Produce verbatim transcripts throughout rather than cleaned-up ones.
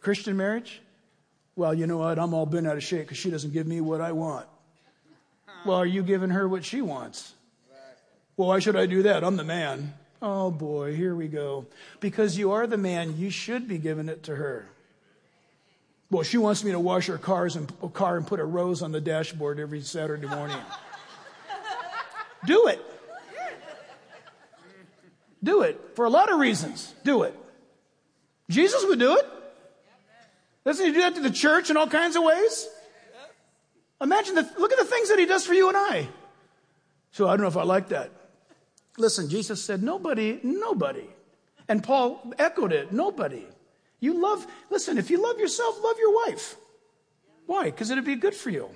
Christian marriage? Well, you know what? I'm all bent out of shape because she doesn't give me what I want. Well, are you giving her what she wants? Well, why should I do that? I'm the man. Oh, boy, here we go. Because you are the man, you should be giving it to her. Well, she wants me to wash her cars and, car and put a rose on the dashboard every Saturday morning. Do it. Do it. For a lot of reasons. Do it. Jesus would do it. Doesn't he do that to the church in all kinds of ways? Imagine, the, look at the things that he does for you and I. So I don't know if I like that. Listen, Jesus said, nobody, nobody. And Paul echoed it, nobody. You love, listen, if you love yourself, love your wife. Why? Because it'd be good for you.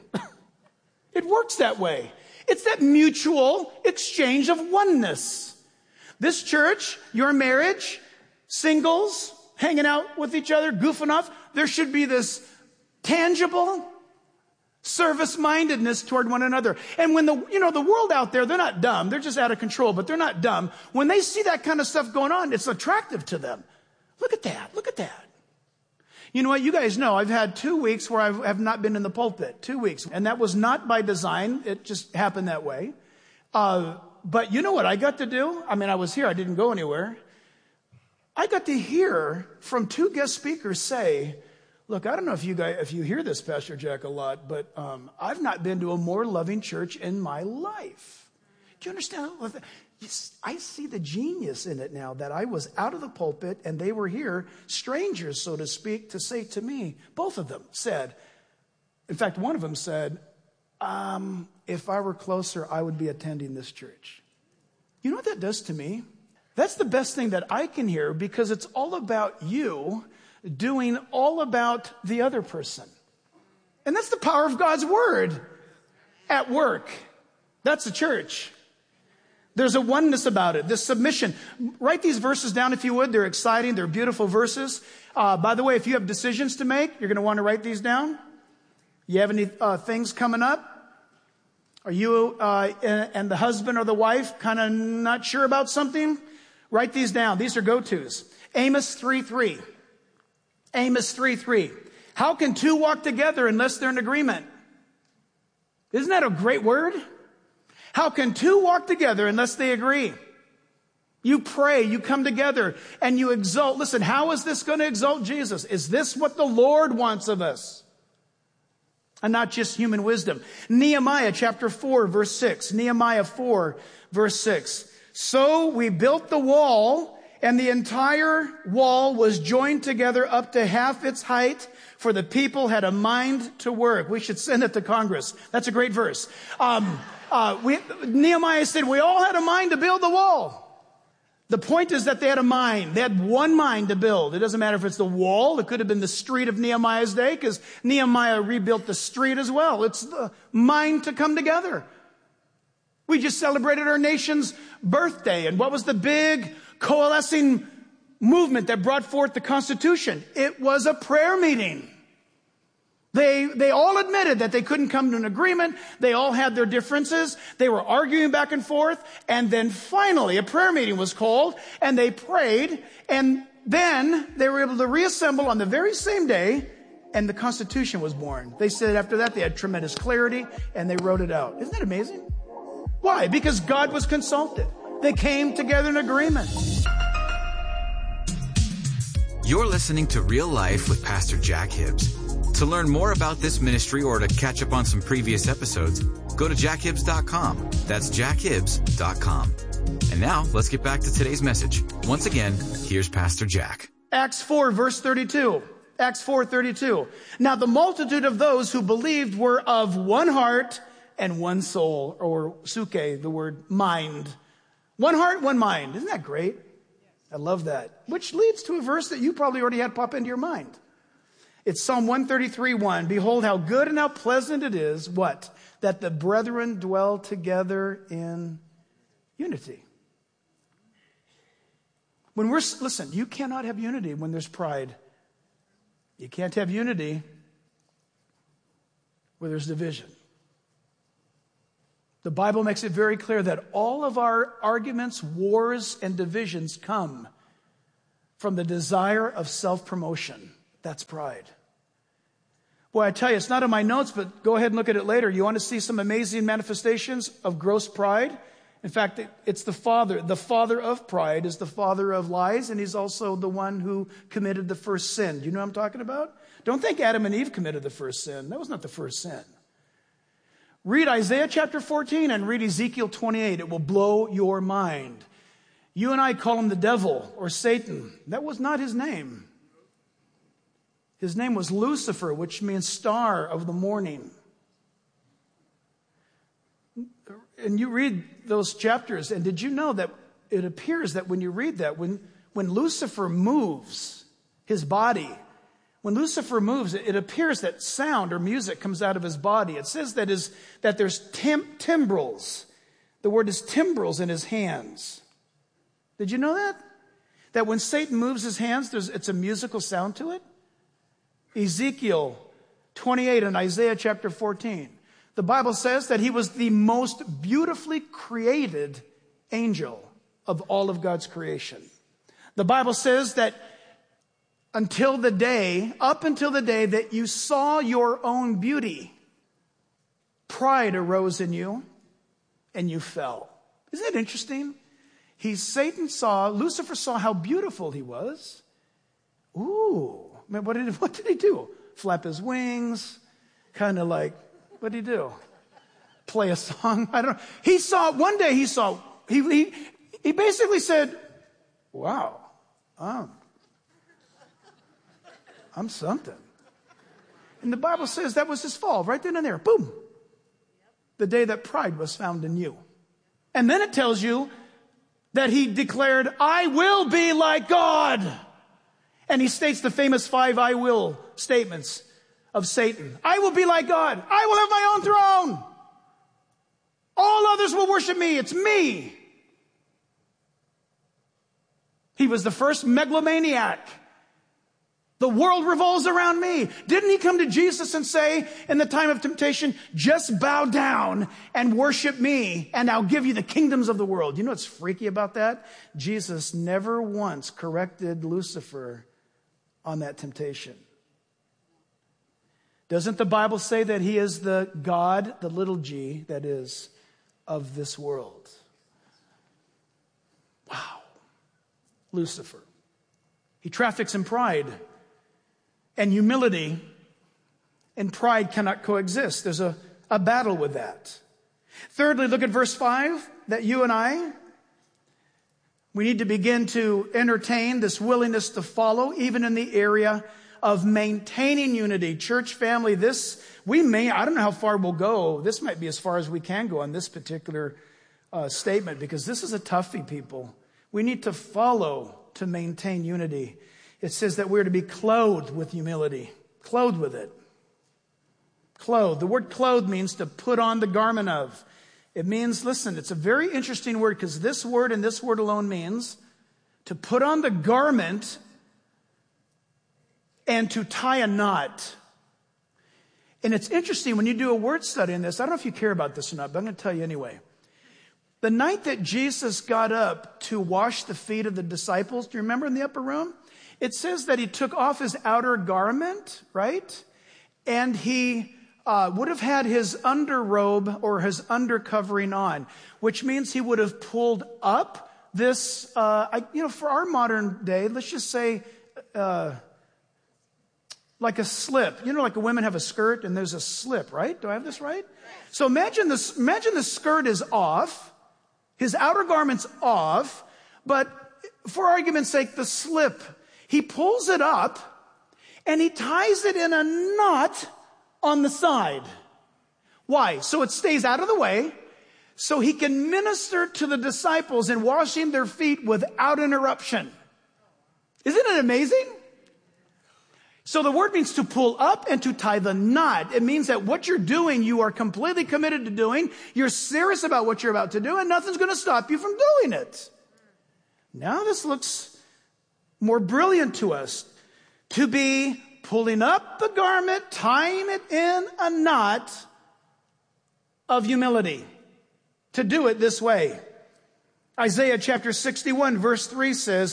It works that way. It's that mutual exchange of oneness. This church, your marriage, singles, hanging out with each other, goofing off, there should be this tangible service-mindedness toward one another. And when the, you know, the world out there, they're not dumb. They're just out of control, but they're not dumb. When they see that kind of stuff going on, it's attractive to them. Look at that. Look at that. You know what? You guys know I've had two weeks where I have not been in the pulpit. Two weeks. And that was not by design. It just happened that way. Uh, but you know what I got to do? I mean, I was here. I didn't go anywhere. I got to hear from two guest speakers say, look, I don't know if you guys, if you hear this, Pastor Jack, a lot, but um, I've not been to a more loving church in my life. Do you understand? I see the genius in it now that I was out of the pulpit and they were here, strangers, so to speak, to say to me, both of them said, in fact, one of them said, um, if I were closer, I would be attending this church. You know what that does to me? That's the best thing that I can hear because it's all about you doing all about the other person. And that's the power of God's word at work. That's the church. There's a oneness about it, this submission. Write these verses down if you would. They're exciting. They're beautiful verses. Uh, by the way, if you have decisions to make, you're going to want to write these down. You have any uh, things coming up? Are you uh, and the husband or the wife kind of not sure about something? Write these down. These are go-tos. Amos three three. Amos three three. How can two walk together unless they're in agreement? Isn't that a great word? How can two walk together unless they agree? You pray, you come together, and you exalt. Listen, how is this going to exalt Jesus? Is this what the Lord wants of us? And not just human wisdom. Nehemiah chapter four, verse six. Nehemiah four, verse six. So we built the wall, and the entire wall was joined together up to half its height, for the people had a mind to work. We should send it to Congress. That's a great verse. Um, uh, we, Nehemiah said, we all had a mind to build the wall. The point is that they had a mind. They had one mind to build. It doesn't matter if it's the wall. It could have been the street of Nehemiah's day, because Nehemiah rebuilt the street as well. It's the mind to come together. We just celebrated our nation's birthday. And what was the big coalescing movement that brought forth the Constitution? It was a prayer meeting. They, they all admitted that they couldn't come to an agreement. They all had their differences. They were arguing back and forth. And then finally a prayer meeting was called and they prayed. And then they were able to reassemble on the very same day and the Constitution was born. They said after that they had tremendous clarity and they wrote it out. Isn't that amazing? Why? Because God was consulted. They came together in agreement. You're listening to Real Life with Pastor Jack Hibbs. To learn more about this ministry or to catch up on some previous episodes, go to jack hibbs dot com. That's jack hibbs dot com. And now, let's get back to today's message. Once again, here's Pastor Jack. Acts four, verse thirty-two. Acts four thirty-two. Now the multitude of those who believed were of one heart and one soul, or suke, the word mind. One heart, one mind. Isn't that great? I love that. Which leads to a verse that you probably already had pop into your mind. It's Psalm one thirty-three, one. Behold, how good and how pleasant it is, what? That the brethren dwell together in unity. When we're, listen, you cannot have unity when there's pride. You can't have unity where there's division. The Bible makes it very clear that all of our arguments, wars, and divisions come from the desire of self-promotion. That's pride. Boy, I tell you, it's not in my notes, but go ahead and look at it later. You want to see some amazing manifestations of gross pride? In fact, it's the father. The father of pride is the father of lies, and he's also the one who committed the first sin. Do you know what I'm talking about? Don't think Adam and Eve committed the first sin. That was not the first sin. Read Isaiah chapter fourteen and read Ezekiel twenty-eight. It will blow your mind. You and I call him the devil or Satan. That was not his name. His name was Lucifer, which means star of the morning. And you read those chapters, and did you know that it appears that when you read that, when, when Lucifer moves his body, when Lucifer moves, it, it appears that sound or music comes out of his body. It says that, his, that there's tim, timbrels. The word is timbrels in his hands. Did you know that? That when Satan moves his hands, there's, it's a musical sound to it? Ezekiel twenty-eight and Isaiah chapter fourteen. The Bible says that he was the most beautifully created angel of all of God's creation. The Bible says that until the day, up until the day that you saw your own beauty, pride arose in you and you fell. Isn't that interesting? He, Satan saw, Lucifer saw how beautiful he was. Ooh, man, what did, what did he do? Flap his wings, kind of like, what did he do? Play a song? I don't know. He saw, one day he saw, he, he, he basically said, wow, um, I'm something. And the Bible says that was his fall, right then and there. Boom. The day that pride was found in you. And then it tells you that he declared, I will be like God. And he states the famous five I will statements of Satan. I will be like God. I will have my own throne. All others will worship me. It's me. He was the first megalomaniac. The world revolves around me. Didn't he come to Jesus and say in the time of temptation, just bow down and worship me and I'll give you the kingdoms of the world? You know what's freaky about that? Jesus never once corrected Lucifer on that temptation. Doesn't the Bible say that he is the God, the little g, that is, of this world? Wow. Lucifer. He traffics in pride. And humility and pride cannot coexist. There's a, a battle with that. Thirdly, look at verse five, that you and I, we need to begin to entertain this willingness to follow, even in the area of maintaining unity. Church family, this, we may, I don't know how far we'll go. This might be as far as we can go on this particular uh, statement, because this is a toughie, people. We need to follow to maintain unity. It says that we're to be clothed with humility. Clothed with it. Clothed. The word clothed means to put on the garment of. It means, listen, it's a very interesting word, because this word and this word alone means to put on the garment and to tie a knot. And it's interesting when you do a word study in this. I don't know if you care about this or not, but I'm going to tell you anyway. The night that Jesus got up to wash the feet of the disciples, do you remember in the upper room? It says that he took off his outer garment, right? And he uh, would have had his underrobe or his undercovering on, which means he would have pulled up this, uh, I, you know, for our modern day, let's just say, uh, like a slip. You know, like a women have a skirt and there's a slip, right? Do I have this right? So imagine this, imagine the skirt is off, his outer garment's off, but for argument's sake, the slip, he pulls it up and he ties it in a knot on the side. Why? So it stays out of the way, so he can minister to the disciples in washing their feet without interruption. Isn't it amazing? So the word means to pull up and to tie the knot. It means that what you're doing, you are completely committed to doing. You're serious about what you're about to do, and nothing's going to stop you from doing it. Now this looks more brilliant to us. To be pulling up the garment, tying it in a knot of humility. To do it this way. Isaiah chapter sixty-one verse three says,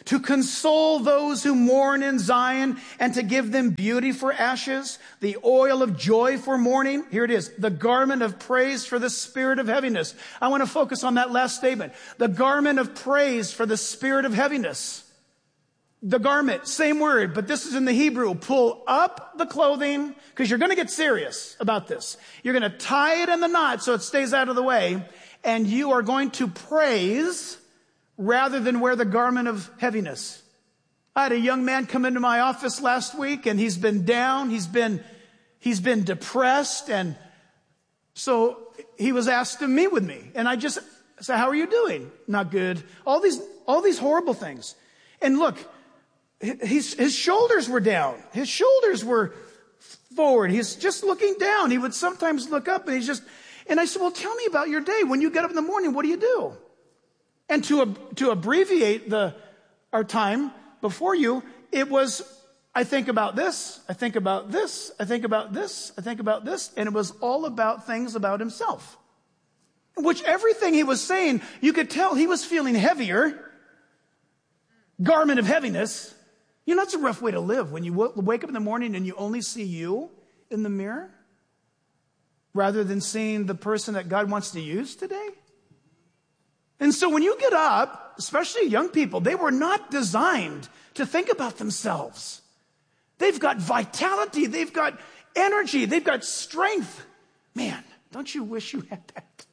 to console those who mourn in Zion, and to give them beauty for ashes, the oil of joy for mourning. Here it is, the garment of praise for the spirit of heaviness. I want to focus on that last statement. The garment of praise for the spirit of heaviness. The garment, same word, but this is in the Hebrew. Pull up the clothing, because you're going to get serious about this. You're going to tie it in the knot so it stays out of the way, and you are going to praise rather than wear the garment of heaviness. I had a young man come into my office last week, and he's been down, he's been, he's been depressed, and so he was asked to meet with me. And I just said, how are you doing? Not good. All these, all these horrible things. And look, his, his shoulders were down. His shoulders were forward. He's just looking down. He would sometimes look up, and he's just, and I said, well, tell me about your day. When you get up in the morning, what do you do? And to, to abbreviate the, our time before you, it was, I think about this, I think about this, I think about this, I think about this, and it was all about things about himself. Which everything he was saying, you could tell he was feeling heavier, garment of heaviness. You know, that's a rough way to live when you w- wake up in the morning and you only see you in the mirror, rather than seeing the person that God wants to use today. And so when you get up, especially young people, they were not designed to think about themselves. They've got vitality, they've got energy, they've got strength. Man, don't you wish you had that?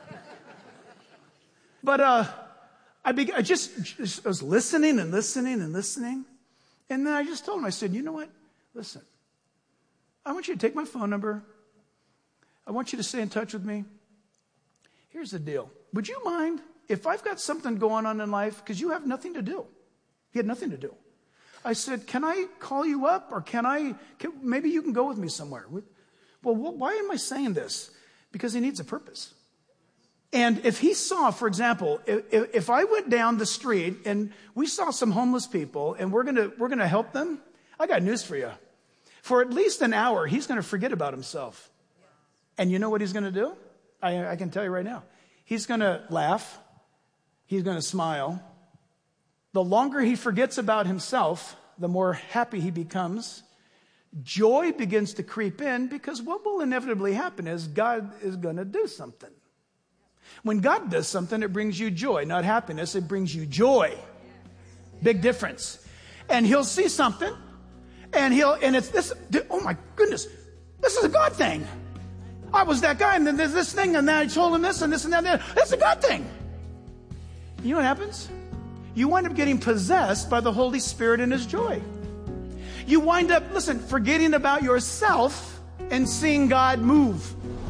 But uh, I, be, I just, just I was listening and listening and listening. And then I just told him, I said, you know what? Listen, I want you to take my phone number. I want you to stay in touch with me. Here's the deal. Would you mind if I've got something going on in life, because you have nothing to do. He had nothing to do. I said, can I call you up, or can I, can, maybe you can go with me somewhere. Well, why am I saying this? Because he needs a purpose. And if he saw, for example, if, if I went down the street and we saw some homeless people and we're going to, we're going to help them, I got news for you. For at least an hour, he's going to forget about himself. And you know what he's going to do? I, I can tell you right now. He's going to laugh. He's going to smile. The longer he forgets about himself, the more happy he becomes. Joy begins to creep in, because what will inevitably happen is God is going to do something. When God does something, it brings you joy, not happiness. It brings you joy. Big difference. And he'll see something, and he'll, and it's this, oh my goodness, this is a God thing. I was that guy, and then there's this thing, and then I told him this, and this, and that. And that. That's a God thing. You know what happens? You wind up getting possessed by the Holy Spirit and His joy. You wind up, listen, forgetting about yourself and seeing God move.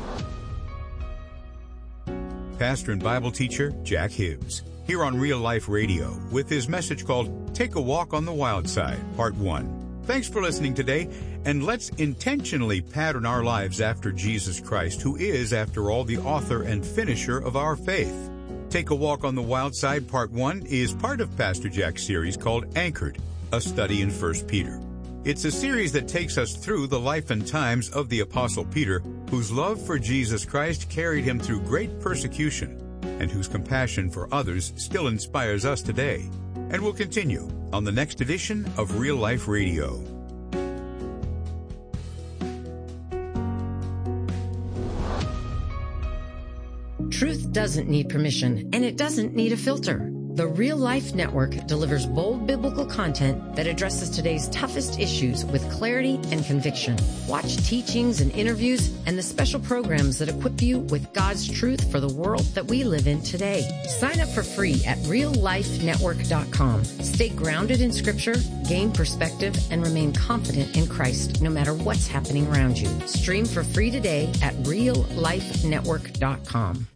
Pastor and Bible teacher Jack Hibbs, here on Real Life Radio, with his message called Take a Walk on the Wild Side, Part one. Thanks for listening today, and let's intentionally pattern our lives after Jesus Christ, who is, after all, the author and finisher of our faith. Take a Walk on the Wild Side, Part one, is part of Pastor Jack's series called Anchored, a study in First Peter. It's a series that takes us through the life and times of the Apostle Peter, whose love for Jesus Christ carried him through great persecution, and whose compassion for others still inspires us today. And we'll continue on the next edition of Real Life Radio. Truth doesn't need permission, and it doesn't need a filter. The Real Life Network delivers bold biblical content that addresses today's toughest issues with clarity and conviction. Watch teachings and interviews and the special programs that equip you with God's truth for the world that we live in today. Sign up for free at real life network dot com. Stay grounded in Scripture, gain perspective, and remain confident in Christ no matter what's happening around you. Stream for free today at real life network dot com.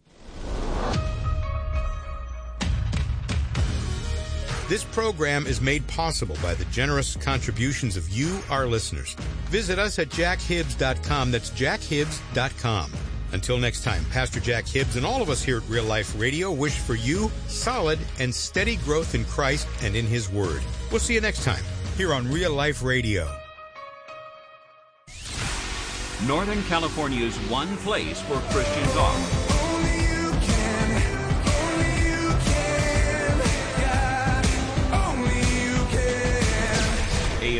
This program is made possible by the generous contributions of you, our listeners. Visit us at jack hibbs dot com. That's jack hibbs dot com. Until next time, Pastor Jack Hibbs and all of us here at Real Life Radio wish for you solid and steady growth in Christ and in His Word. We'll see you next time here on Real Life Radio. Northern California's one place for Christian talk. Only you can, only you can, God, only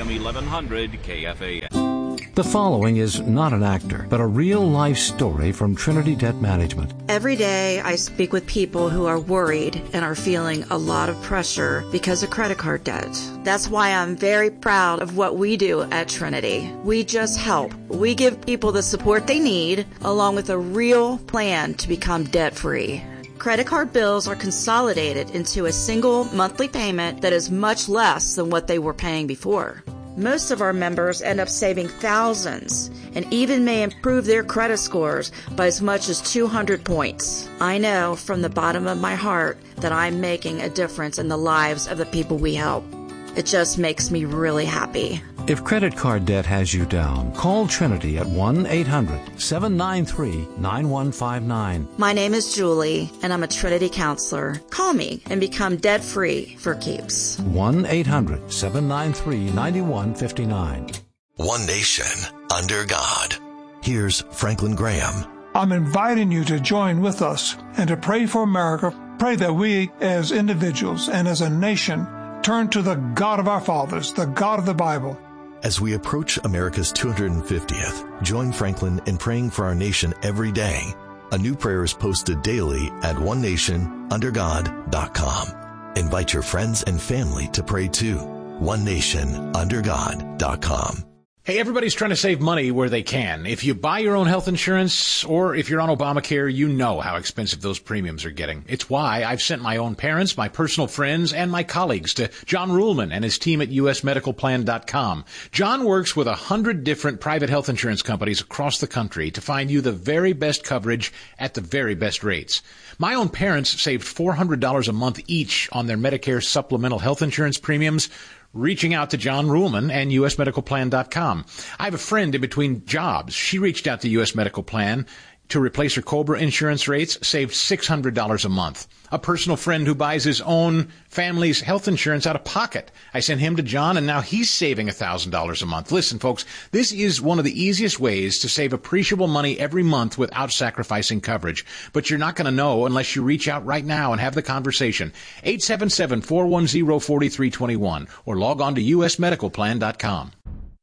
A M eleven hundred K F A X. The following is not an actor, but a real-life story from Trinity Debt Management. Every day I speak with people who are worried and are feeling a lot of pressure because of credit card debt. That's why I'm very proud of what we do at Trinity. We just help. We give people the support they need, along with a real plan to become debt-free. Credit card bills are consolidated into a single monthly payment that is much less than what they were paying before. Most of our members end up saving thousands and even may improve their credit scores by as much as two hundred points. I know from the bottom of my heart that I'm making a difference in the lives of the people we help. It just makes me really happy. If credit card debt has you down, call Trinity at one eight hundred seven nine three nine one five nine. My name is Julie, and I'm a Trinity counselor. Call me and become debt-free for keeps. one eight hundred seven nine three nine one five nine. One nation under God. Here's Franklin Graham. I'm inviting you to join with us and to pray for America. Pray that we as individuals and as a nation turn to the God of our fathers, the God of the Bible. As we approach America's two hundred fiftieth, join Franklin in praying for our nation every day. A new prayer is posted daily at one nation under god dot com. Invite your friends and family to pray too. one nation under god dot com. Hey, everybody's trying to save money where they can. If you buy your own health insurance or if you're on Obamacare, you know how expensive those premiums are getting. It's why I've sent my own parents, my personal friends, and my colleagues to John Ruhlman and his team at U S medical plan dot com. John works with a hundred different private health insurance companies across the country to find you the very best coverage at the very best rates. My own parents saved four hundred dollars a month each on their Medicare supplemental health insurance premiums, reaching out to John Ruhlman and U S medical plan dot com. I have a friend in between jobs. She reached out to U S Medical Plan to replace her COBRA insurance rates, saved six hundred dollars a month. A personal friend who buys his own family's health insurance out of pocket. I sent him to John, and now he's saving one thousand dollars a month. Listen, folks, this is one of the easiest ways to save appreciable money every month without sacrificing coverage. But you're not going to know unless you reach out right now and have the conversation. eight seven seven, four one zero, four three two one or log on to U S medical plan dot com.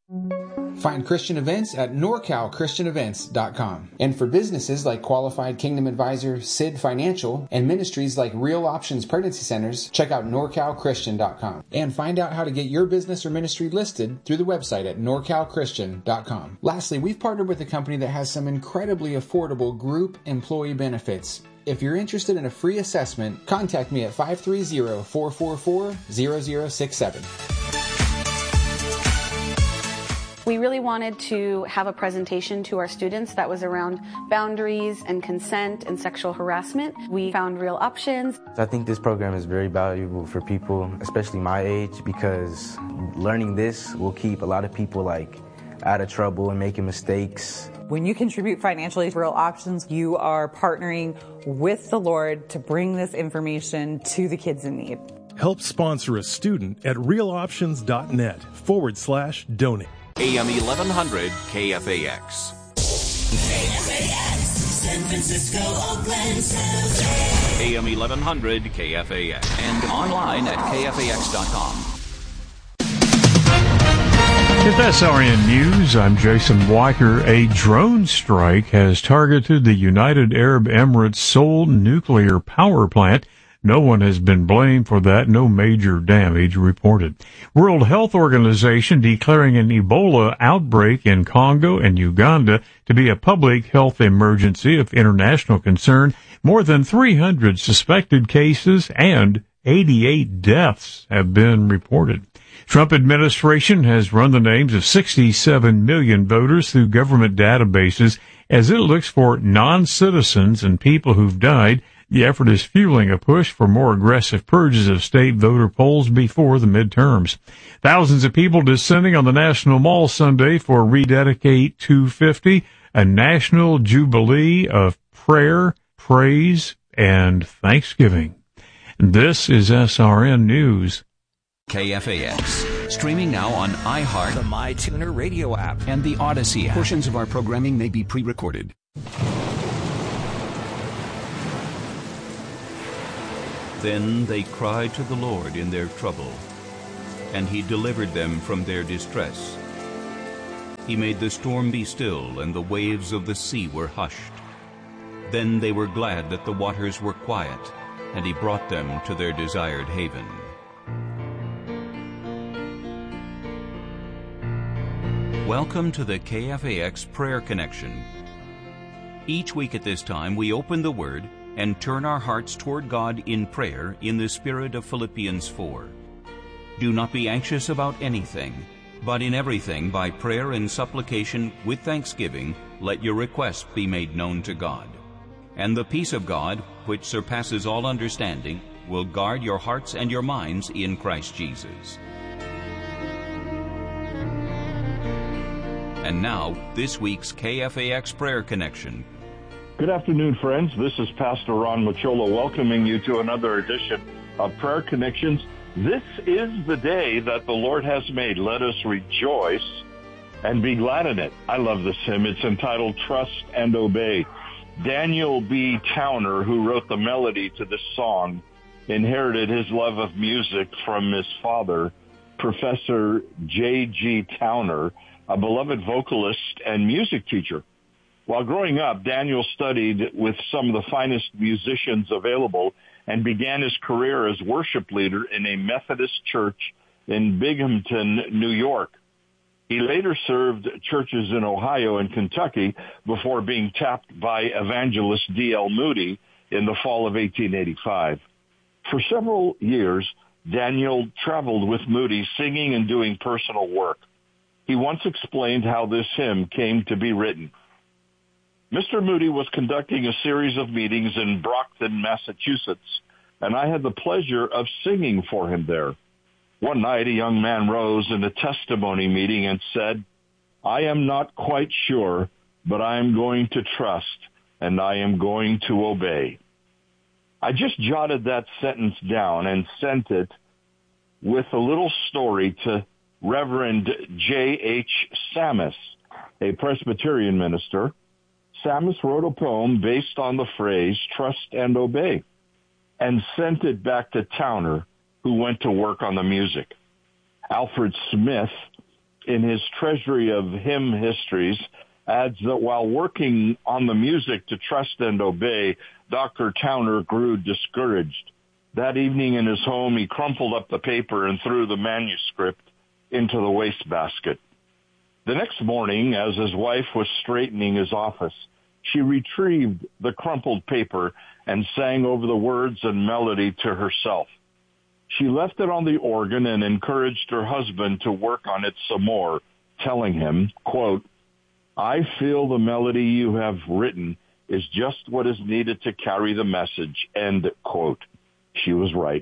Find Christian events at nor cal christian events dot com. And for businesses like Qualified Kingdom Advisor, S I D Financial, and ministries like Real Options Pregnancy Centers, check out nor cal christian dot com. And find out how to get your business or ministry listed through the website at nor cal christian dot com. Lastly, we've partnered with a company that has some incredibly affordable group employee benefits. If you're interested in a free assessment, contact me at five three zero, four four four, zero zero six seven. We really wanted to have a presentation to our students that was around boundaries and consent and sexual harassment. We found Real Options. I think this program is very valuable for people, especially my age, because learning this will keep a lot of people like out of trouble and making mistakes. When you contribute financially to Real Options, you are partnering with the Lord to bring this information to the kids in need. Help sponsor a student at realoptions.net forward slash donate. A M eleven hundred K F A X. K F A X, San Francisco, Oakland, San Jose. A M eleven hundred K F A X. And online at K F A X dot com. With S R N News, I'm Jason Weicker. A drone strike has targeted the United Arab Emirates Seoul nuclear power plant. No one has been blamed for that. No major damage reported. World Health Organization declaring an Ebola outbreak in Congo and Uganda to be a public health emergency of international concern. More than three hundred suspected cases and eighty-eight deaths have been reported. Trump administration has run the names of sixty-seven million voters through government databases as it looks for non-citizens and people who've died. The effort is fueling a push for more aggressive purges of state voter polls before the midterms. Thousands of people descending on the National Mall Sunday for Rededicate two fifty, a national jubilee of prayer, praise, and thanksgiving. This is S R N News. K F A X. Streaming now on iHeart, the MyTuner radio app, and the Odyssey app. Portions of our programming may be pre-recorded. Then they cried to the Lord in their trouble, and he delivered them from their distress. He made the storm be still, and the waves of the sea were hushed. Then they were glad that the waters were quiet, and he brought them to their desired haven. Welcome to the K F A X Prayer Connection. Each week at this time, we open the Word and turn our hearts toward God in prayer in the spirit of Philippians four. Do not be anxious about anything, but in everything by prayer and supplication with thanksgiving let your requests be made known to God. And the peace of God, which surpasses all understanding, will guard your hearts and your minds in Christ Jesus. And now, this week's K F A X Prayer Connection. Good afternoon, friends. This is Pastor Ron Machola welcoming you to another edition of Prayer Connections. This is the day that the Lord has made. Let us rejoice and be glad in it. I love this hymn. It's entitled Trust and Obey. Daniel B. Towner, who wrote the melody to this song, inherited his love of music from his father, Professor J G. Towner, a beloved vocalist and music teacher. While growing up, Daniel studied with some of the finest musicians available and began his career as worship leader in a Methodist church in Binghamton, New York. He later served churches in Ohio and Kentucky before being tapped by evangelist D L Moody in the fall of eighteen eighty-five. For several years, Daniel traveled with Moody singing and doing personal work. He once explained how this hymn came to be written. Mister Moody was conducting a series of meetings in Brockton, Massachusetts, and I had the pleasure of singing for him there. One night, a young man rose in a testimony meeting and said, "I am not quite sure, but I am going to trust, and I am going to obey." I just jotted that sentence down and sent it with a little story to Reverend J H Sammis, a Presbyterian minister. Sammis wrote a poem based on the phrase, trust and obey, and sent it back to Towner, who went to work on the music. Alfred Smith, in his Treasury of Hymn Histories, adds that while working on the music to trust and obey, Doctor Towner grew discouraged. That evening in his home, he crumpled up the paper and threw the manuscript into the wastebasket. The next morning, as his wife was straightening his office, she retrieved the crumpled paper and sang over the words and melody to herself. She left it on the organ and encouraged her husband to work on it some more, telling him, quote, "I feel the melody you have written is just what is needed to carry the message," end quote. She was right.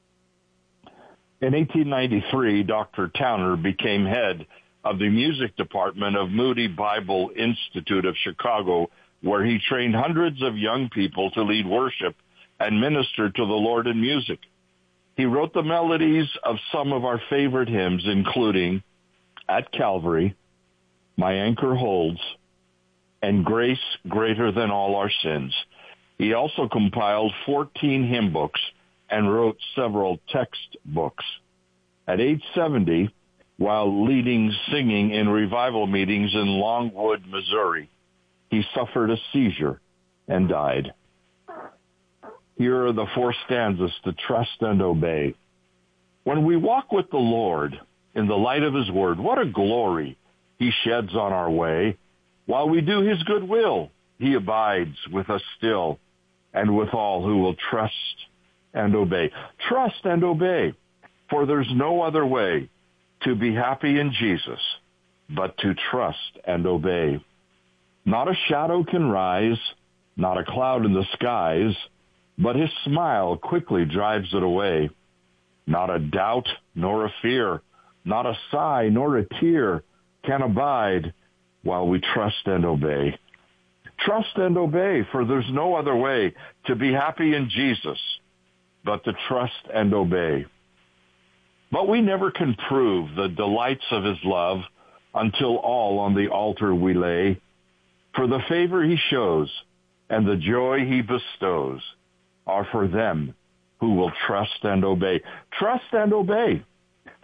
In eighteen ninety-three, Doctor Towner became head of the music department of Moody Bible Institute of Chicago, where he trained hundreds of young people to lead worship and minister to the Lord in music. He wrote the melodies of some of our favorite hymns, including At Calvary, My Anchor Holds, and Grace Greater Than All Our Sins. He also compiled fourteen hymn books and wrote several textbooks. At age seventy, while leading singing in revival meetings in Longwood, Missouri, he suffered a seizure and died. Here are the four stanzas to trust and obey. When we walk with the Lord in the light of his word, what a glory he sheds on our way. While we do his good will, he abides with us still and with all who will trust and obey. Trust and obey, for there's no other way to be happy in Jesus but to trust and obey. Not a shadow can rise, not a cloud in the skies, but his smile quickly drives it away. Not a doubt nor a fear, not a sigh nor a tear can abide while we trust and obey. Trust and obey, for there's no other way to be happy in Jesus but to trust and obey. But we never can prove the delights of his love until all on the altar we lay. For the favor he shows and the joy he bestows are for them who will trust and obey. Trust and obey,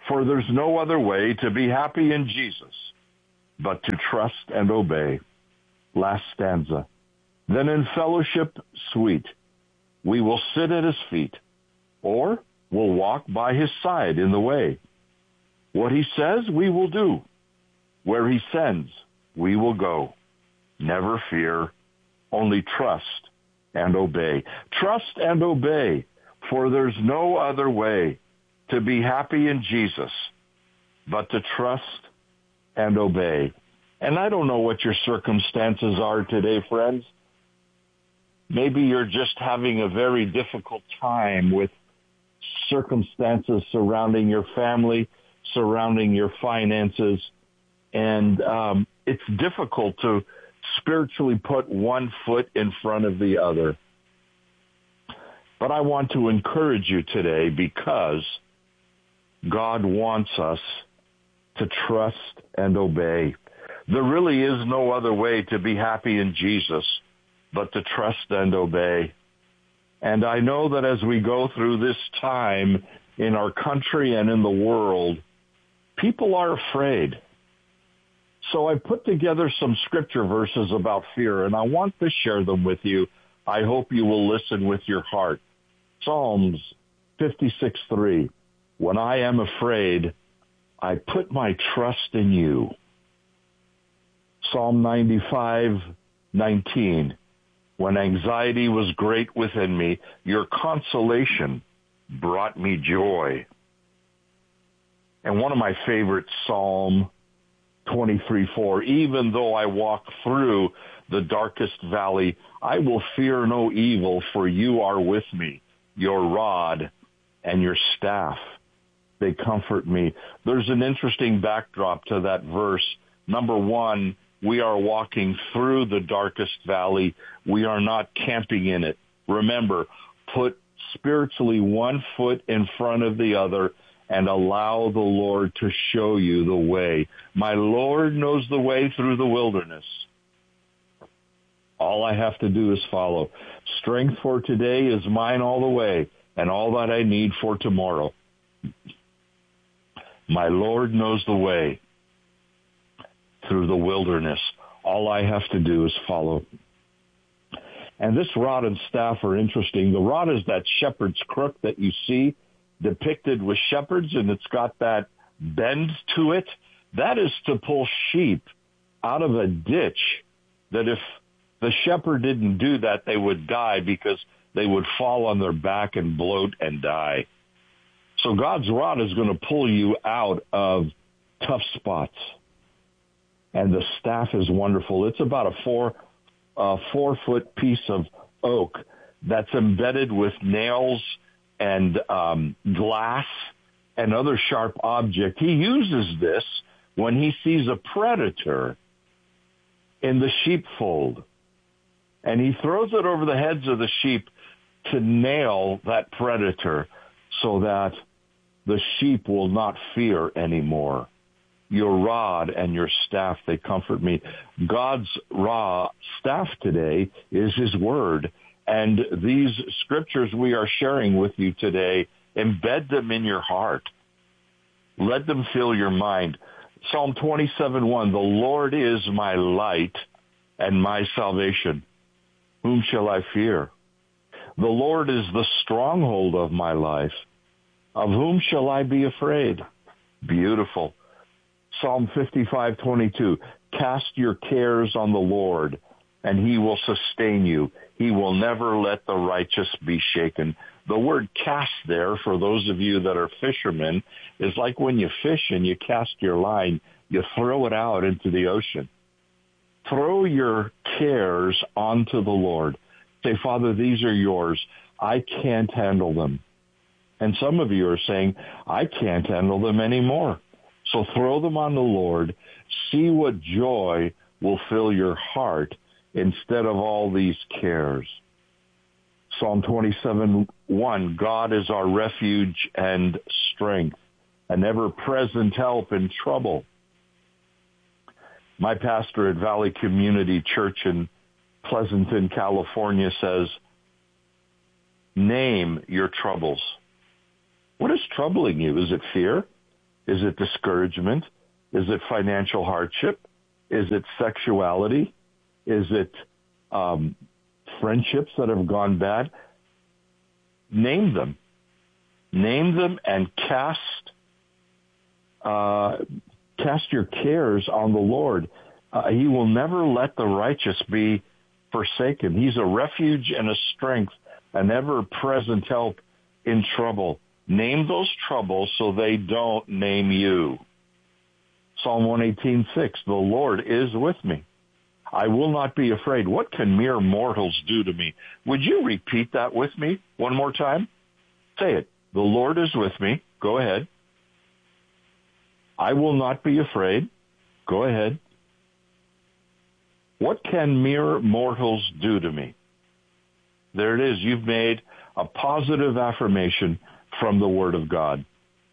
For there's no other way to be happy in Jesus but to trust and obey. Last stanza. Then in fellowship sweet, we will sit at his feet, or we'll walk by his side in the way. What he says, we will do. Where he sends, we will go. Never fear, only trust and obey. Trust and obey, for there's no other way to be happy in Jesus but to trust and obey. And I don't know what your circumstances are today, friends. Maybe you're just having a very difficult time with circumstances surrounding your family, surrounding your finances, and um, it's difficult to spiritually put one foot in front of the other. But I want to encourage you today because God wants us to trust and obey. There really is no other way to be happy in Jesus but to trust and obey. And I know that as we go through this time in our country and in the world, people are afraid. So I put together some scripture verses about fear, and I want to share them with you. I hope you will listen with your heart. Psalms fifty-six three. When I am afraid, I put my trust in you. Psalm ninety-five nineteen. When anxiety was great within me, your consolation brought me joy. And one of my favorites, Psalm twenty-three four, even though I walk through the darkest valley, I will fear no evil, for you are with me. Your rod and your staff, they comfort me. There's an interesting backdrop to that verse. Number one, we are walking through the darkest valley. We are not camping in it. Remember, put spiritually one foot in front of the other and allow the Lord to show you the way. My Lord knows the way through the wilderness. All I have to do is follow. Strength for today is mine all the way, and all that I need for tomorrow. My Lord knows the way through the wilderness. All I have to do is follow. And this rod and staff are interesting. The rod is that shepherd's crook that you see depicted with shepherds, and it's got that bend to it. That is to pull sheep out of a ditch that if the shepherd didn't do that, they would die because they would fall on their back and bloat and die. So God's rod is going to pull you out of tough spots. And the staff is wonderful. It's about a four, uh, four foot piece of oak that's embedded with nails and um, glass and other sharp object. He uses this when he sees a predator in the sheepfold. And he throws it over the heads of the sheep to nail that predator so that the sheep will not fear anymore. Your rod and your staff, they comfort me. God's raw staff today is his word. And these scriptures we are sharing with you today, embed them in your heart. Let them fill your mind. Psalm twenty-seven one, the Lord is my light and my salvation. Whom shall I fear? The Lord is the stronghold of my life. Of whom shall I be afraid? Beautiful. Psalm fifty-five twenty-two, cast your cares on the Lord, and he will sustain you. He will never let the righteous be shaken. The word cast there, for those of you that are fishermen, is like when you fish and you cast your line, you throw it out into the ocean. Throw your cares onto the Lord. Say, Father, these are yours. I can't handle them. And some of you are saying, I can't handle them anymore. So throw them on the Lord. See what joy will fill your heart instead of all these cares. Psalm twenty-seven one, God is our refuge and strength, an ever-present help in trouble. My pastor at Valley Community Church in Pleasanton, California says, name your troubles. What is troubling you? Is it fear? Is it discouragement? Is it financial hardship? Is it sexuality? Is it um, friendships that have gone bad? Name them. Name them and cast uh, cast your cares on the Lord. Uh, he will never let the righteous be forsaken. He's a refuge and a strength, an ever-present help in trouble. Name those troubles so they don't name you. Psalm one eighteen six, the Lord is with me. I will not be afraid. What can mere mortals do to me? Would you repeat that with me one more time? Say it. The Lord is with me. Go ahead. I will not be afraid. Go ahead. What can mere mortals do to me? There it is. You've made a positive affirmation from the Word of God.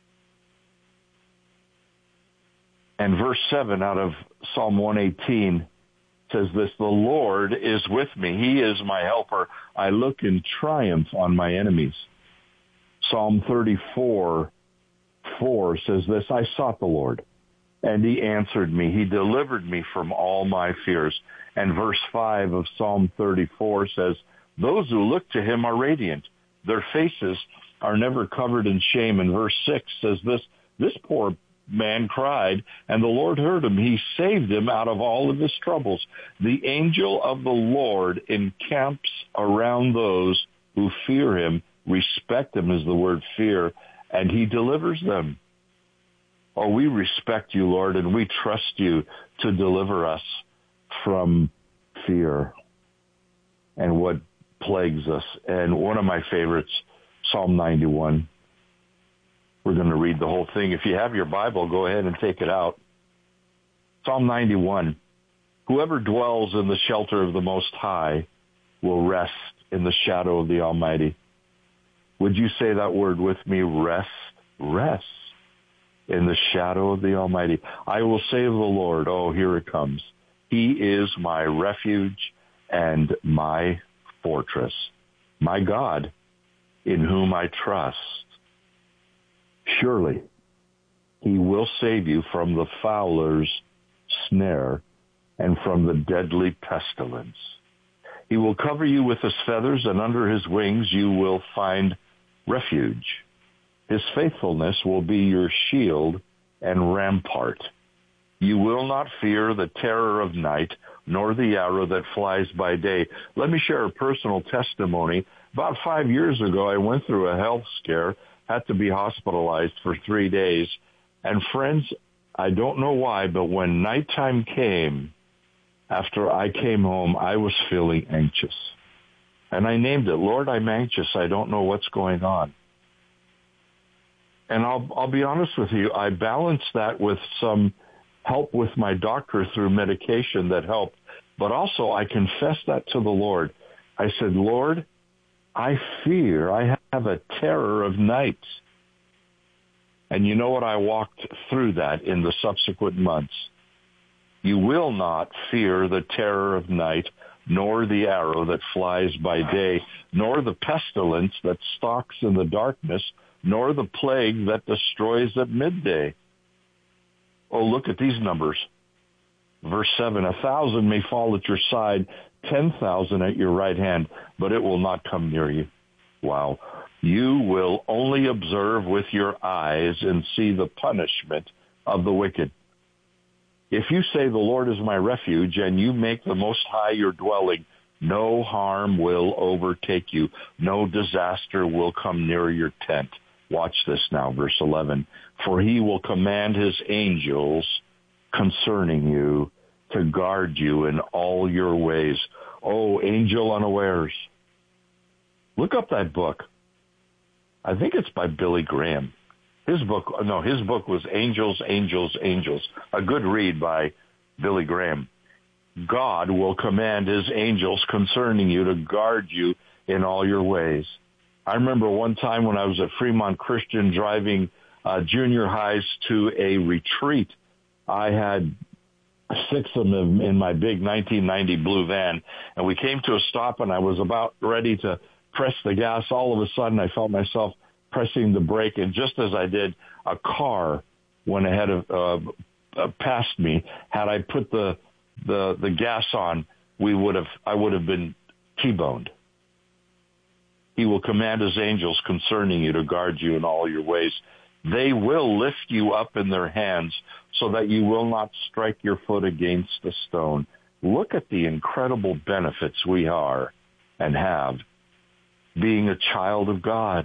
And verse seven out of Psalm one eighteen says this, the Lord is with me. He is my helper. I look in triumph on my enemies. Psalm thirty-four, four says this, I sought the Lord, and he answered me. He delivered me from all my fears. And verse five of Psalm thirty-four says, those who look to him are radiant. Their faces are never covered in shame. And verse six says this, this poor man cried, and the Lord heard him. He saved him out of all of his troubles. The angel of the Lord encamps around those who fear him. Respect him is the word fear, and he delivers them. Oh, we respect you, Lord, and we trust you to deliver us from fear and what plagues us. And one of my favorites, Psalm ninety-one. We're going to read the whole thing. If you have your Bible, go ahead and take it out. Psalm ninety-one. Whoever dwells in the shelter of the Most High will rest in the shadow of the Almighty. Would you say that word with me? Rest, rest in the shadow of the Almighty. I will say of the Lord, oh, here it comes. He is my refuge and my fortress, my God, in whom I trust. Surely he will save you from the fowler's snare and from the deadly pestilence. He will cover you with his feathers, and under his wings you will find refuge. His faithfulness will be your shield and rampart. You will not fear the terror of night, nor the arrow that flies by day. Let me share a personal testimony. About five years ago, I went through a health scare, had to be hospitalized for three days. And friends, I don't know why, but when nighttime came, after I came home, I was feeling anxious. And I named it, Lord, I'm anxious. I don't know what's going on. And I'll, I'll be honest with you, I balanced that with some help with my doctor through medication that helped. But also I confessed that to the Lord. I said, Lord, I fear, I have a terror of nights. And you know what? I walked through that in the subsequent months. You will not fear the terror of night, nor the arrow that flies by day, nor the pestilence that stalks in the darkness, nor the plague that destroys at midday. Oh, look at these numbers. Verse seven, a thousand may fall at your side, ten thousand at your right hand, but it will not come near you. Wow. You will only observe with your eyes and see the punishment of the wicked. If you say the Lord is my refuge and you make the Most High your dwelling, no harm will overtake you. No disaster will come near your tent. Watch this now, verse eleven. For he will command his angels concerning you to guard you in all your ways. Oh, angel unawares. Look up that book. I think it's by Billy Graham. His book, no, his book was Angels, Angels, Angels. A good read by Billy Graham. God will command his angels concerning you to guard you in all your ways. I remember one time when I was at Fremont Christian driving uh, junior highs to a retreat. I had six of them in my big nineteen ninety blue van, and we came to a stop, and I was about ready to press the gas. All of a sudden, I felt myself pressing the brake, and just as I did, a car went ahead of uh, uh, past me. Had I put the the the gas on, we would have I would have been T-boned. He will command his angels concerning you to guard you in all your ways. They will lift you up in their hands so that you will not strike your foot against a stone. Look at the incredible benefits we are and have being a child of God.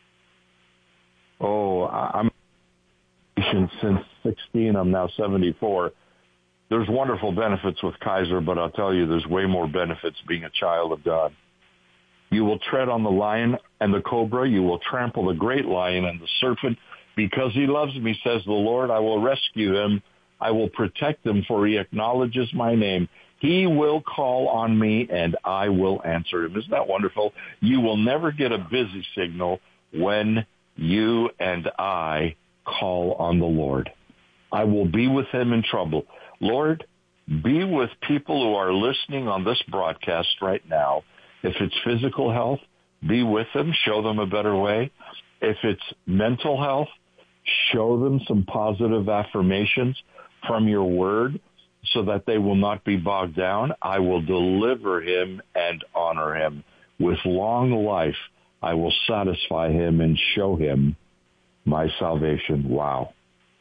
Oh, I'm since sixteen. I'm now seventy-four. There's wonderful benefits with Kaiser, but I'll tell you, there's way more benefits being a child of God. You will tread on the lion and the cobra. You will trample the great lion and the serpent. Because he loves me, says the Lord, I will rescue him. I will protect him, for he acknowledges my name. He will call on me, and I will answer him. Isn't that wonderful? You will never get a busy signal when you and I call on the Lord. I will be with him in trouble. Lord, be with people who are listening on this broadcast right now. If it's physical health, be with them. Show them a better way. If it's mental health, show them some positive affirmations from your word so that they will not be bogged down. I will deliver him and honor him. With long life, I will satisfy him and show him my salvation. Wow.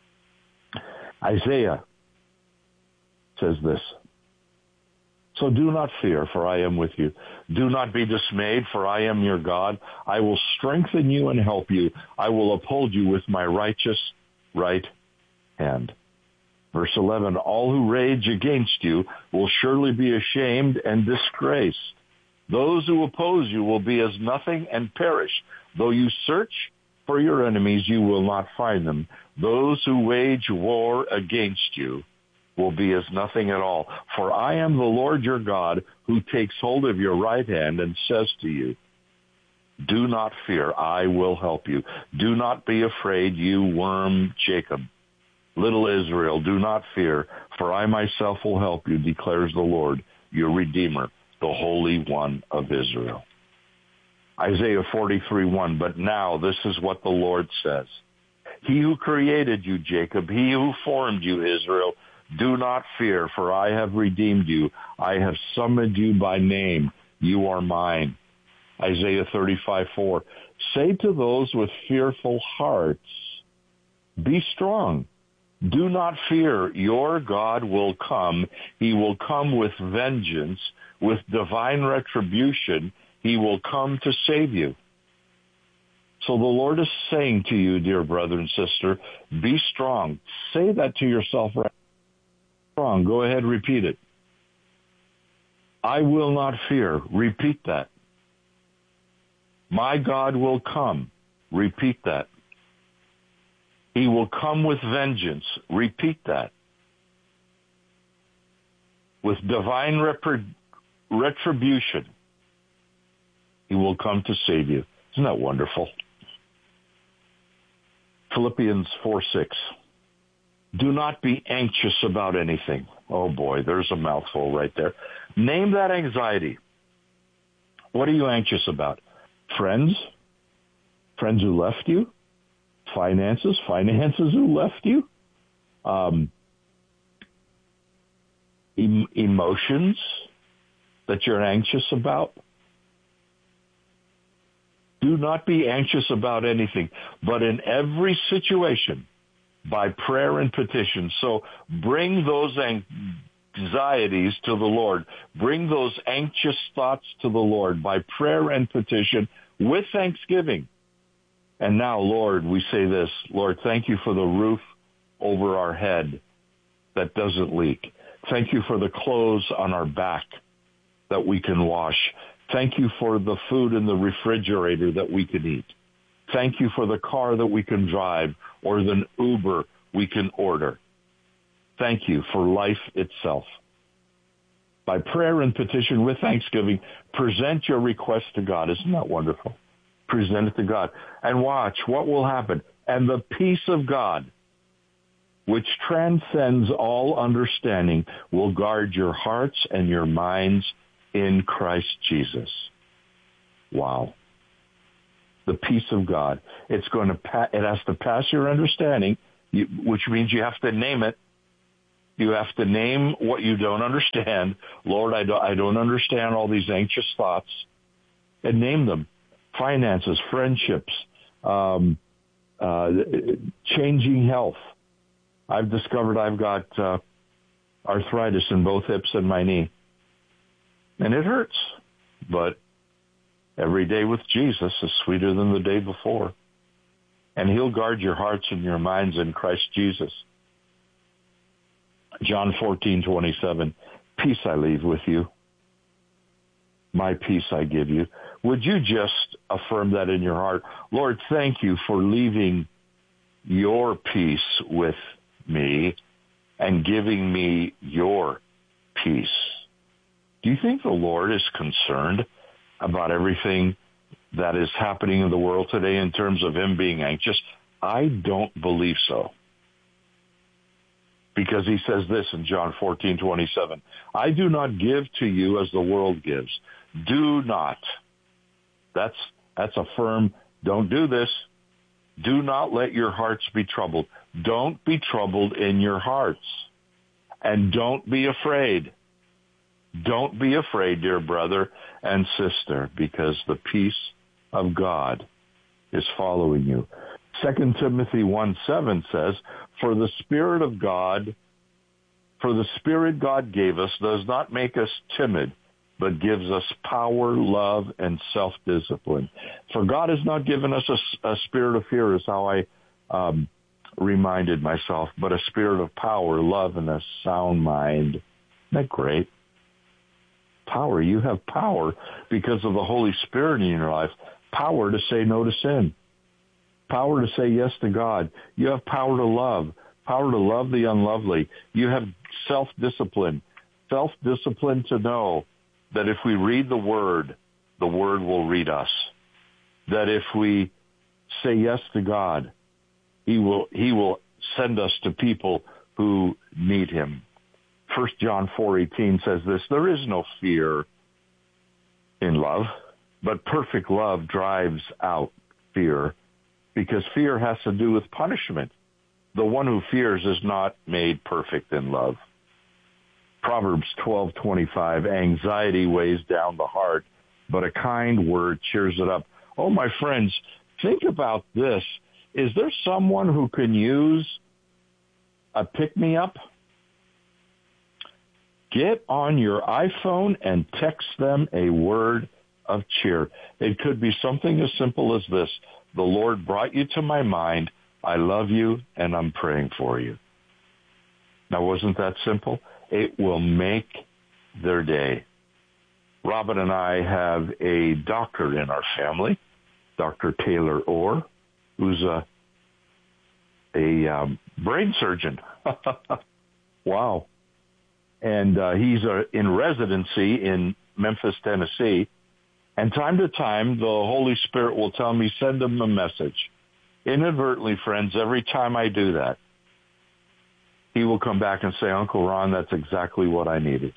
Isaiah says this. So do not fear, for I am with you. Do not be dismayed, for I am your God. I will strengthen you and help you. I will uphold you with my righteous right hand. Verse eleven, all who rage against you will surely be ashamed and disgraced. Those who oppose you will be as nothing and perish. Though you search for your enemies, you will not find them. Those who wage war against you will be as nothing at all. For I am the Lord your God, who takes hold of your right hand and says to you, do not fear, I will help you. Do not be afraid, you worm Jacob. Little Israel, do not fear, for I myself will help you, declares the Lord, your Redeemer, the Holy One of Israel. Isaiah forty-three one, but now this is what the Lord says. He who created you, Jacob, he who formed you, Israel, do not fear, for I have redeemed you. I have summoned you by name. You are mine. Isaiah thirty-five four. Say to those with fearful hearts, be strong. Do not fear. Your God will come. He will come with vengeance, with divine retribution. He will come to save you. So the Lord is saying to you, dear brother and sister, be strong. Say that to yourself right now. Strong. Go ahead, repeat it. I will not fear. Repeat that. My God will come. Repeat that. He will come with vengeance. Repeat that. With divine repre- retribution, he will come to save you. Isn't that wonderful? Philippians four six. Do not be anxious about anything. Oh boy, there's a mouthful right there. Name that anxiety. What are you anxious about? Friends? Friends who left you? Finances? Finances who left you? Um, em- emotions that you're anxious about? Do not be anxious about anything, but in every situation, by prayer and petition. So bring those anxieties to the Lord. Bring those anxious thoughts to the Lord by prayer and petition with thanksgiving. And now, Lord, we say this, Lord, thank you for the roof over our head that doesn't leak. Thank you for the clothes on our back that we can wash. Thank you for the food in the refrigerator that we can eat. Thank you for the car that we can drive or the Uber we can order. Thank you for life itself. By prayer and petition with thanksgiving, present your request to God. Isn't that wonderful? Present it to God. And watch what will happen. And the peace of God, which transcends all understanding, will guard your hearts and your minds in Christ Jesus. Wow. The peace of God. It's going to pa- it has to pass your understanding. you, which means you have to name it. You have to name what you don't understand. Lord, I don't, I don't understand all these anxious thoughts. And name them. Finances, friendships, um, uh, changing health. I've discovered I've got uh, arthritis in both hips and my knee. And it hurts. But every day with Jesus is sweeter than the day before. And he'll guard your hearts and your minds in Christ Jesus. John fourteen twenty-seven, peace I leave with you. My peace I give you. Would you just affirm that in your heart? Lord, thank you for leaving your peace with me and giving me your peace. Do you think the Lord is concerned about everything that is happening in the world today in terms of him being anxious? I don't believe so. Because he says this in John fourteen twenty-seven, I do not give to you as the world gives. Do not. That's, that's a firm, don't do this. Do not let your hearts be troubled. Don't be troubled in your hearts. And don't be afraid. Don't be afraid, dear brother and sister, because the peace of God is following you. Second Timothy one seven says, For the Spirit of God, for the Spirit God gave us does not make us timid, but gives us power, love, and self-discipline. For God has not given us a, a spirit of fear, is how I um, reminded myself, but a spirit of power, love, and a sound mind. Isn't that great? Power. You have power because of the Holy Spirit in your life. Power to say no to sin. Power to say yes to God. You have power to love. Power to love the unlovely. You have self-discipline. Self-discipline to know that if we read the Word, the Word will read us. That if we say yes to God, He will, He will send us to people who need Him. First John four eighteen says this, there is no fear in love, but perfect love drives out fear, because fear has to do with punishment. The one who fears is not made perfect in love. Proverbs twelve twenty-five, anxiety weighs down the heart, but a kind word cheers it up. Oh, my friends, think about this. Is there someone who can use a pick-me-up? Get on your iPhone and text them a word of cheer. It could be something as simple as this. The Lord brought you to my mind. I love you, and I'm praying for you. Now, wasn't that simple? It will make their day. Robin and I have a doctor in our family, Doctor Taylor Orr, who's a, a um, brain surgeon. Wow. And uh, he's uh, in residency in Memphis, Tennessee. And time to time, the Holy Spirit will tell me, send him a message. Inadvertently, friends, every time I do that, he will come back and say, Uncle Ron, that's exactly what I needed.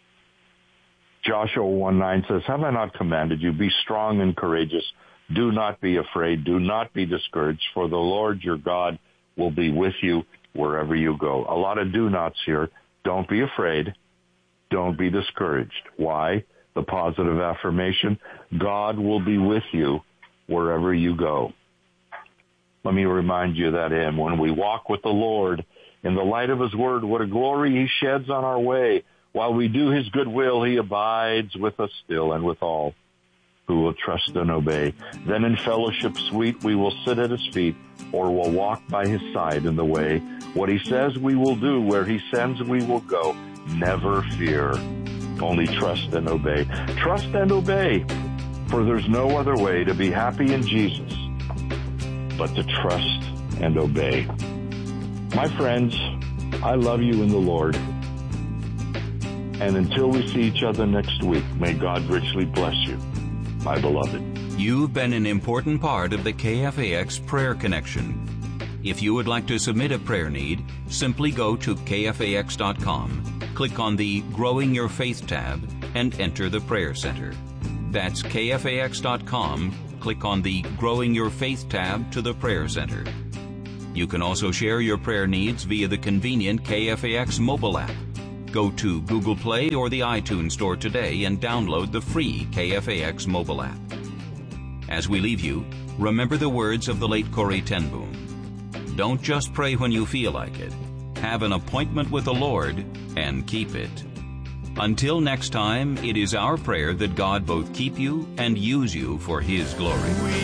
Joshua one nine says, have I not commanded you, be strong and courageous. Do not be afraid. Do not be discouraged, for the Lord your God will be with you wherever you go. A lot of do nots here. Don't be afraid. Don't be discouraged. Why? The positive affirmation, God will be with you wherever you go. Let me remind you of that hymn. When we walk with the Lord in the light of his word, what a glory he sheds on our way. While we do his good will, he abides with us still and with all who will trust and obey. Then in fellowship sweet, we will sit at his feet, or will walk by his side in the way. What he says we will do, where he sends we will go. Never fear, only trust and obey. Trust and obey, for there's no other way to be happy in Jesus but to trust and obey. My friends, I love you in the Lord. And until we see each other next week, may God richly bless you, my beloved. You've been an important part of the K F A X Prayer Connection. If you would like to submit a prayer need, simply go to K F A X dot com, click on the Growing Your Faith tab, and enter the Prayer Center. That's K F A X dot com, click on the Growing Your Faith tab to the Prayer Center. You can also share your prayer needs via the convenient K F A X mobile app. Go to Google Play or the iTunes Store today and download the free K F A X mobile app. As we leave you, remember the words of the late Corrie ten Boom. Don't just pray when you feel like it. Have an appointment with the Lord and keep it. Until next time, it is our prayer that God both keep you and use you for His glory.